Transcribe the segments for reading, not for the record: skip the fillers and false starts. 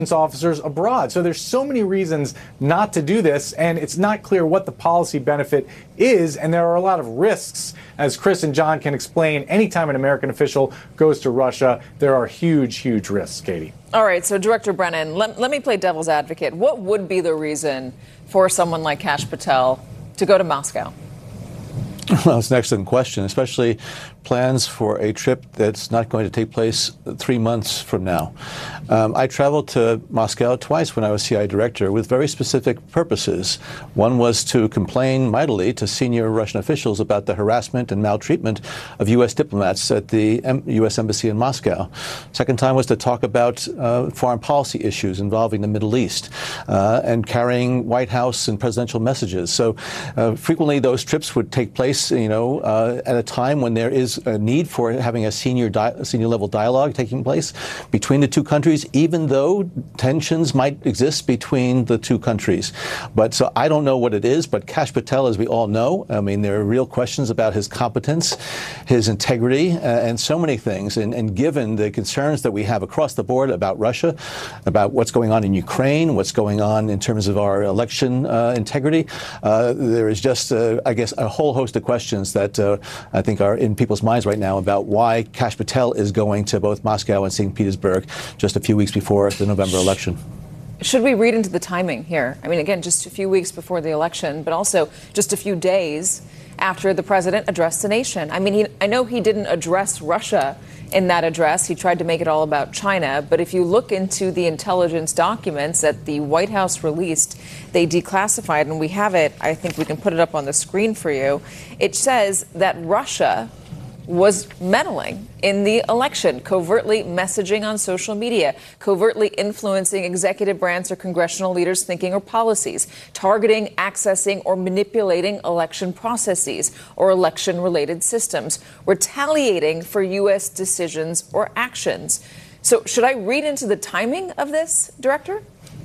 officers abroad. So there's so many reasons not to do this, and it's not clear what the policy benefit is, and there are a lot of risks. As Chris and John can explain, anytime an American official goes to Russia, there are huge, huge risks, Katie. All right, so Director Brennan, let me play devil's advocate. What would be the reason for someone like Kash Patel to go to Moscow? Well, it's an excellent question, especially plans for a trip that's not going to take place 3 months from now. I traveled to Moscow twice when I was CI director with very specific purposes. One was to complain mightily to senior Russian officials about the harassment and maltreatment of U.S. diplomats at the U.S. Embassy in Moscow. Second time was to talk about foreign policy issues involving the Middle East and carrying White House and presidential messages. So frequently those trips would take place, at a time when there is a need for having a senior level dialogue taking place between the two countries, even though tensions might exist between the two countries. But so I don't know what it is, but Kash Patel, as we all know, I mean, there are real questions about his competence, his integrity, and so many things. And given the concerns that we have across the board about Russia, about what's going on in Ukraine, what's going on in terms of our election integrity, there is just, I guess, a whole host of questions that I think are in people's minds right now about why Kash Patel is going to both Moscow and St. Petersburg just a few weeks before the November election. Should we read into the timing here? I mean, again, just a few weeks before the election, but also just a few days after the president addressed the nation. I mean, I know he didn't address Russia in that address. He tried to make it all about China. But if you look into the intelligence documents that the White House released, they declassified, and we have it, I think we can put it up on the screen for you. It says that Russia was meddling in the election, covertly messaging on social media, covertly influencing executive branch or congressional leaders' thinking or policies, targeting, accessing, or manipulating election processes or election-related systems, retaliating for U.S. decisions or actions. So should I read into the timing of this, Director?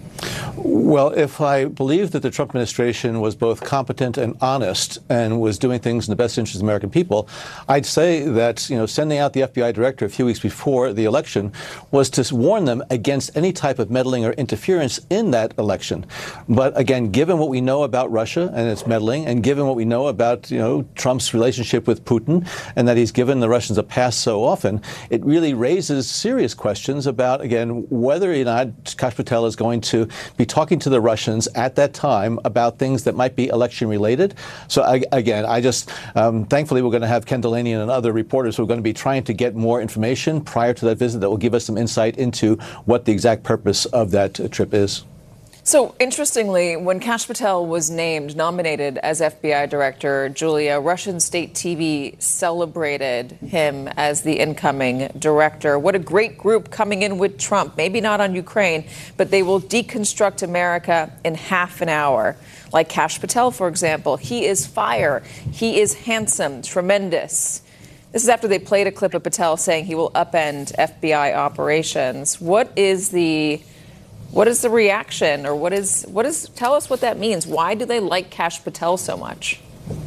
Well, if I believe that the Trump administration was both competent and honest and was doing things in the best interest of the American people, I'd say that, sending out the FBI director a few weeks before the election was to warn them against any type of meddling or interference in that election. But again, given what we know about Russia and its meddling, and given what we know about, Trump's relationship with Putin and that he's given the Russians a pass so often, it really raises serious questions about, again, whether or not Kash Patel is going to be talking to the Russians at that time about things that might be election related. So I just thankfully we're going to have Ken Delaney and other reporters who are going to be trying to get more information prior to that visit that will give us some insight into what the exact purpose of that trip is. So, interestingly, when Kash Patel was nominated as FBI director, Julia, Russian state TV celebrated him as the incoming director. What a great group coming in with Trump. Maybe not on Ukraine, but they will deconstruct America in half an hour. Like Kash Patel, for example. He is fire. He is handsome, tremendous. This is after they played a clip of Patel saying he will upend FBI operations. What is the reaction, or tell us what that means? Why do they like Kash Patel so much?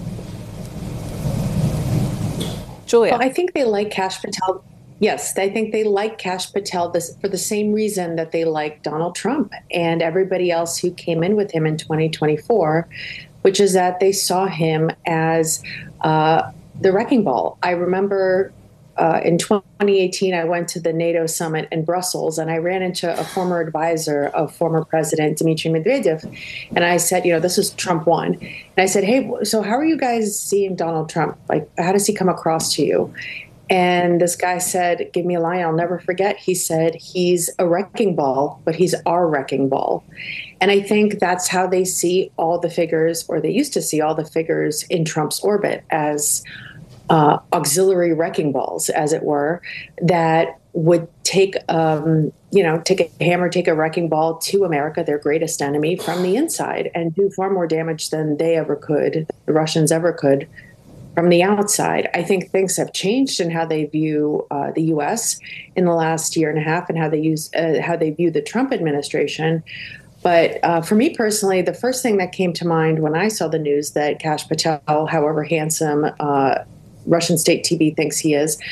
Julia. Well, I think they like Kash Patel. Yes, I think they like Kash Patel for the same reason that they like Donald Trump and everybody else who came in with him in 2024, which is that they saw him as the wrecking ball. I remember in 2018, I went to the NATO summit in Brussels, and I ran into a former advisor of former President Dmitry Medvedev. And I said, this is Trump 1. And I said, hey, so how are you guys seeing Donald Trump? Like, how does he come across to you? And this guy said, give me a line I'll never forget. He said, he's a wrecking ball, but he's our wrecking ball. And I think that's how they see all the figures, or they used to see all the figures in Trump's orbit as auxiliary wrecking balls, as it were, that would take a hammer, take a wrecking ball to America, their greatest enemy, from the inside and do far more damage than they ever could, the Russians ever could, from the outside. I think things have changed in how they view the U.S. in the last year and a half, and how they view the Trump administration. But for me personally, the first thing that came to mind when I saw the news that Kash Patel, however handsome Russian state TV thinks he is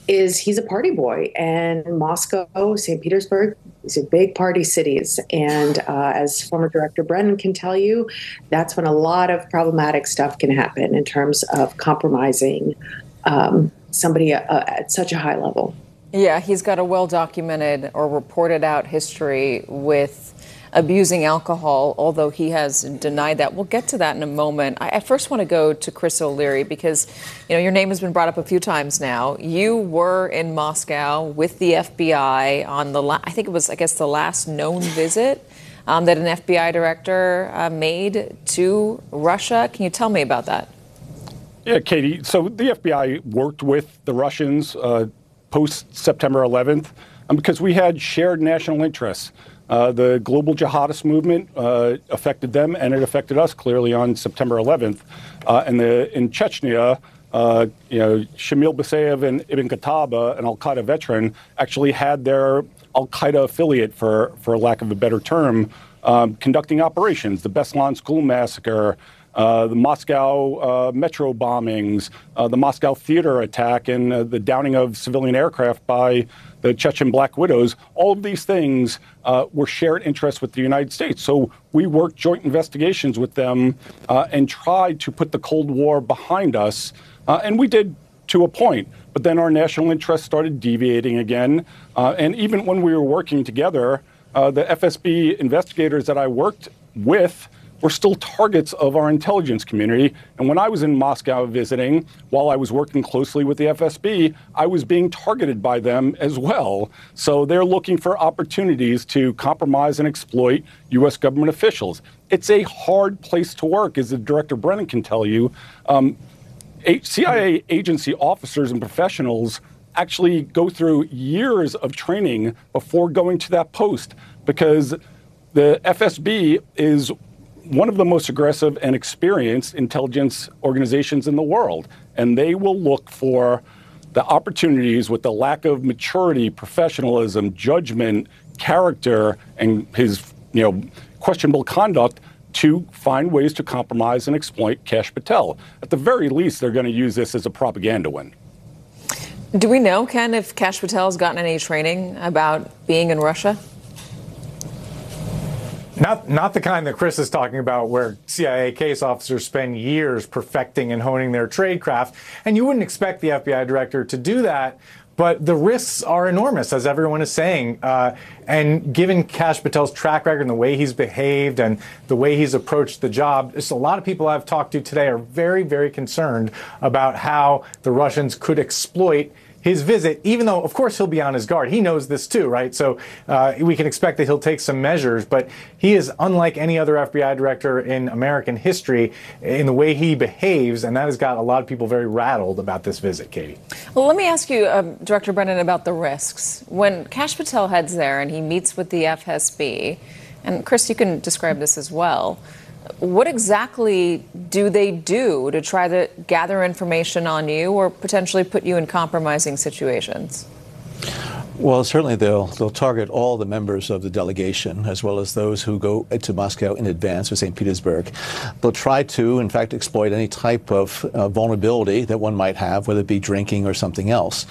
is he's a party boy, and Moscow, St. Petersburg, these are big party cities. And as former Director Brennan can tell you, that's when a lot of problematic stuff can happen in terms of compromising somebody at such a high level. Yeah, he's got a well-documented or reported out history with abusing alcohol, although he has denied that. We'll get to that in a moment. I first want to go to Chris O'Leary because, your name has been brought up a few times now. You were in Moscow with the FBI on the the last known visit that an FBI director made to Russia. Can you tell me about that? Yeah, Katie. So the FBI worked with the Russians post September 11th because we had shared national interests. The global jihadist movement affected them, and it affected us clearly on September 11th. And in Chechnya, Shamil Basayev and Ibn Khattab, an al-Qaeda veteran, actually had their al-Qaeda affiliate, for lack of a better term, conducting operations. The Beslan school massacre, the Moscow metro bombings, the Moscow theater attack, and the downing of civilian aircraft by the Chechen Black Widows. All of these things were shared interests with the United States. So we worked joint investigations with them and tried to put the Cold War behind us. And we did to a point. But then our national interests started deviating again. And even when we were working together, the FSB investigators that I worked with were still targets of our intelligence community. And when I was in Moscow visiting, while I was working closely with the FSB, I was being targeted by them as well. So they're looking for opportunities to compromise and exploit U.S. government officials. It's a hard place to work, as the Director Brennan can tell you. CIA agency officers and professionals actually go through years of training before going to that post, because the FSB is one of the most aggressive and experienced intelligence organizations in the world. And they will look for the opportunities with the lack of maturity, professionalism, judgment, character, and his questionable conduct to find ways to compromise and exploit Kash Patel. At the very least, they're going to use this as a propaganda win. Do we know, Ken, if Kash Patel has gotten any training about being in Russia? Not the kind that Chris is talking about, where CIA case officers spend years perfecting and honing their tradecraft. And you wouldn't expect the FBI director to do that, but the risks are enormous, as everyone is saying. And given Kash Patel's track record and the way he's behaved and the way he's approached the job, just a lot of people I've talked to today are very, very concerned about how the Russians could exploit his visit, even though, of course, he'll be on his guard. He knows this too, right? So we can expect that he'll take some measures, but he is unlike any other FBI director in American history in the way he behaves, and that has got a lot of people very rattled about this visit, Katie. Well, let me ask you, Director Brennan, about the risks. When Kash Patel heads there and he meets with the FSB, and Chris, you can describe this as well, what exactly do they do to try to gather information on you or potentially put you in compromising situations? Well, certainly they'll target all the members of the delegation, as well as those who go to Moscow in advance or St. Petersburg. They'll try to, in fact, exploit any type of vulnerability that one might have, whether it be drinking or something else.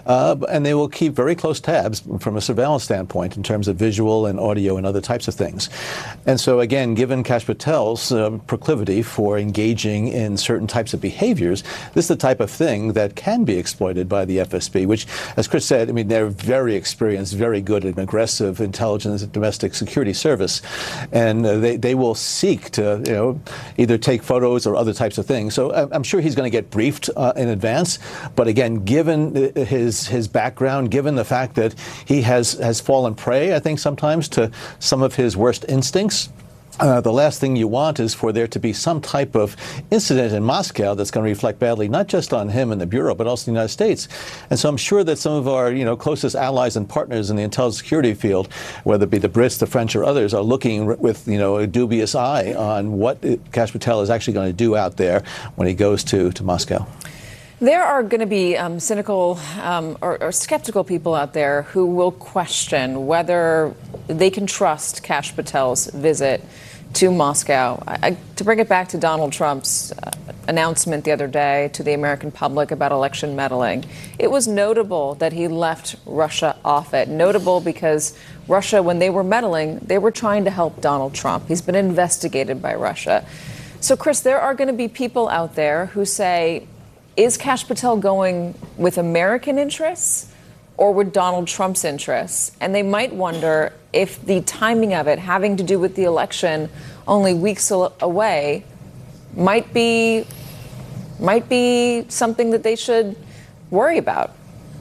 And they will keep very close tabs from a surveillance standpoint in terms of visual and audio and other types of things. And so, again, given Kash Patel's proclivity for engaging in certain types of behaviors, this is the type of thing that can be exploited by the FSB, which, as Chris said, I mean, they're very experienced, very good at aggressive intelligence and domestic security service, and they will seek to either take photos or other types of things. So I'm sure he's going to get briefed in advance. But again, given his background, given the fact that he has fallen prey, I think sometimes to some of his worst instincts. The last thing you want is for there to be some type of incident in Moscow that's going to reflect badly, not just on him and the Bureau, but also the United States. And so I'm sure that some of our, closest allies and partners in the intelligence security field, whether it be the Brits, the French, or others, are looking with, a dubious eye on what Kash Patel is actually going to do out there when he goes to Moscow. There are going to be cynical or skeptical people out there who will question whether they can trust Kash Patel's visit to Moscow. To bring it back to Donald Trump's announcement the other day to the American public about election meddling, it was notable that he left Russia off it. Notable because Russia, when they were meddling, they were trying to help Donald Trump. He's been investigated by Russia. So, Chris, there are going to be people out there who say, is Kash Patel going with American interests or with Donald Trump's interests? And they might wonder if the timing of it, having to do with the election only weeks away, might be something that they should worry about.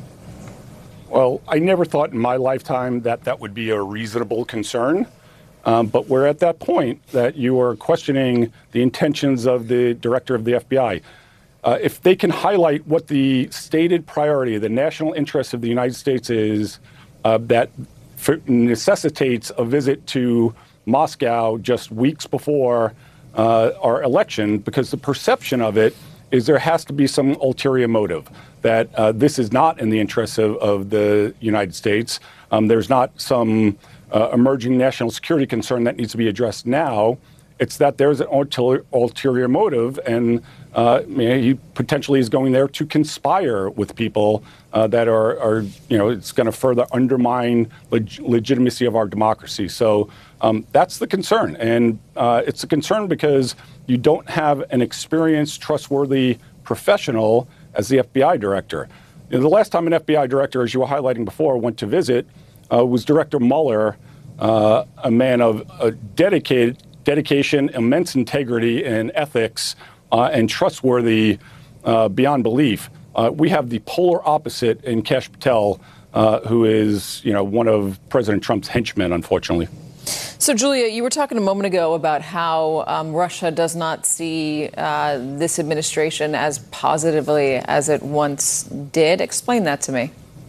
Well, I never thought in my lifetime that that would be a reasonable concern. But we're at that point that you are questioning the intentions of the director of the FBI. If they can highlight what the stated priority, the national interest of the United States is, that necessitates a visit to Moscow just weeks before our election, because the perception of it is there has to be some ulterior motive, that this is not in the interests of the United States. There's not some emerging national security concern that needs to be addressed now. It's that there's an ulterior motive, and he potentially is going there to conspire with people that are it's going to further undermine legitimacy of our democracy. So that's the concern. And it's a concern because you don't have an experienced, trustworthy professional as the FBI director. The last time an FBI director, as you were highlighting before, went to visit was Director Mueller, a man of dedication, immense integrity, and ethics, and trustworthy beyond belief. We have the polar opposite in Kash Patel, who is, one of President Trump's henchmen, unfortunately. So, Julia, you were talking a moment ago about how Russia does not see this administration as positively as it once did. Explain that to me.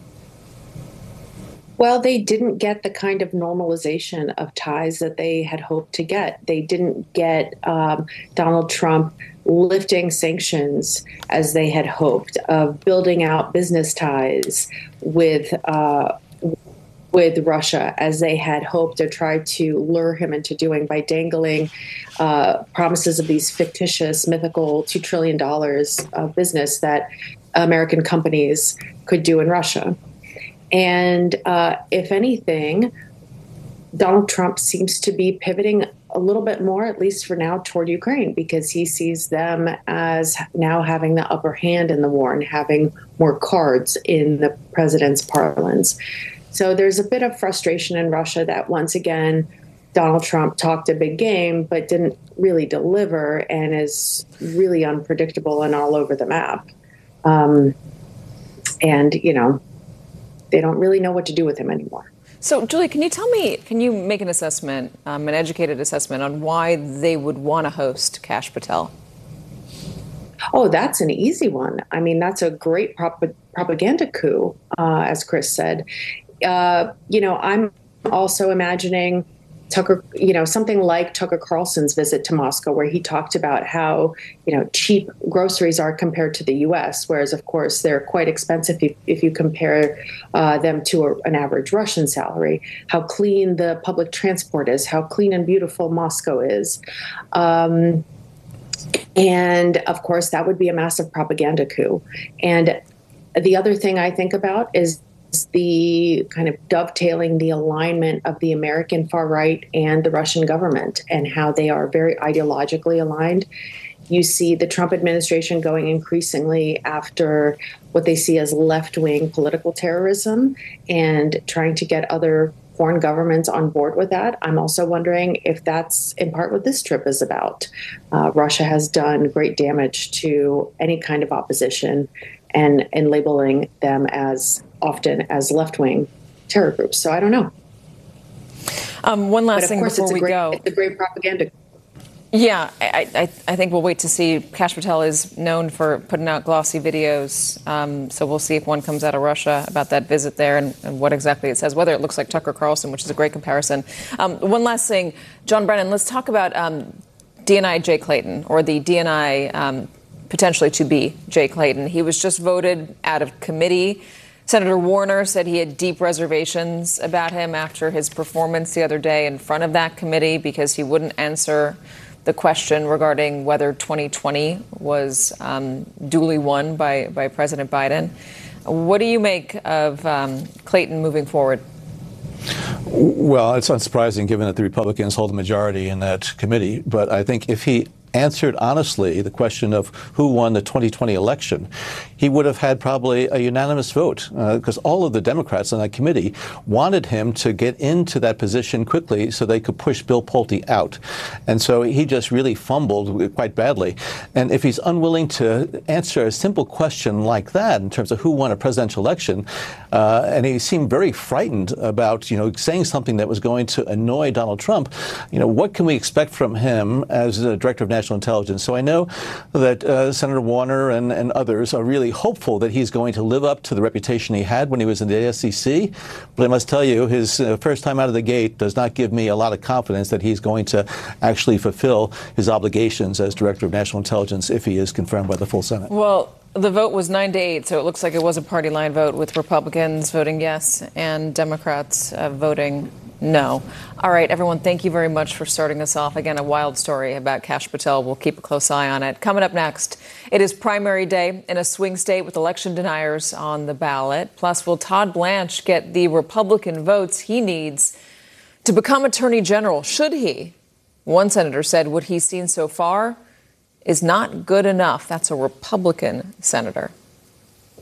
Well, they didn't get the kind of normalization of ties that they had hoped to get. They didn't get Donald Trump lifting sanctions as they had hoped, of building out business ties with Russia as they had hoped, or tried to lure him into doing by dangling promises of these fictitious, mythical $2 trillion of business that American companies could do in Russia. And if anything, Donald Trump seems to be pivoting a little bit more, at least for now, toward Ukraine, because he sees them as now having the upper hand in the war and having more cards in the president's parlance. So there's a bit of frustration in Russia that, once again, Donald Trump talked a big game but didn't really deliver, and is really unpredictable and all over the map. They don't really know what to do with him anymore. So, Julie, can you make an assessment, an educated assessment on why they would want to host Kash Patel? Oh, that's an easy one. I mean, that's a great propaganda coup, as Chris said. I'm also imagining Tucker, something like Tucker Carlson's visit to Moscow, where he talked about how, cheap groceries are compared to the U.S., whereas, of course, they're quite expensive if you compare them to an average Russian salary, how clean the public transport is, how clean and beautiful Moscow is. And, of course, that would be a massive propaganda coup. And the other thing I think about is the kind of dovetailing the alignment of the American far right and the Russian government, and how they are very ideologically aligned. You see the Trump administration going increasingly after what they see as left-wing political terrorism and trying to get other foreign governments on board with that. I'm also wondering if that's in part what this trip is about. Russia has done great damage to any kind of opposition, and labeling them as often as left-wing terror groups. So I don't know. One last thing before we go. It's a great propaganda. Yeah, I think we'll wait to see. Kash Patel is known for putting out glossy videos, so we'll see if one comes out of Russia about that visit there and what exactly it says, whether it looks like Tucker Carlson, which is a great comparison. One last thing, John Brennan, let's talk about DNI Jay Clayton, or the DNI potentially to be Jay Clayton. He was just voted out of committee. Senator Warner said he had deep reservations about him after his performance the other day in front of that committee, because he wouldn't answer the question regarding whether 2020 was duly won by President Biden. What do you make of Clayton moving forward? Well, it's unsurprising given that the Republicans hold the majority in that committee. But I think if he answered honestly the question of who won the 2020 election, he would have had probably a unanimous vote because all of the Democrats on that committee wanted him to get into that position quickly so they could push Bill Pulte out. And so he just really fumbled quite badly. And if he's unwilling to answer a simple question like that in terms of who won a presidential election, and he seemed very frightened about, saying something that was going to annoy Donald Trump, what can we expect from him as the director of national intelligence? So I know that Senator Warner and others are really hopeful that he's going to live up to the reputation he had when he was in the SEC. But I must tell you, his first time out of the gate does not give me a lot of confidence that he's going to actually fulfill his obligations as director of national intelligence if he is confirmed by the full Senate. Well, the vote was 9-8, so it looks like it was a party line vote with Republicans voting yes and Democrats voting no. All right, everyone, thank you very much for starting us off. Again, a wild story about Kash Patel. We'll keep a close eye on it. Coming up next, it is primary day in a swing state with election deniers on the ballot. Plus, will Todd Blanche get the Republican votes he needs to become Attorney General? Should he? One senator said what he's seen so far is not good enough. That's a Republican senator.